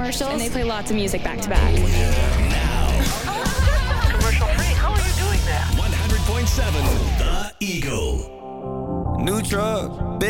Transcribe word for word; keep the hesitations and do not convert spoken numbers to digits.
commercials, and they play lots of music back to back. Commercial free? How are you doing that? one hundred point seven The Eagle. New truck.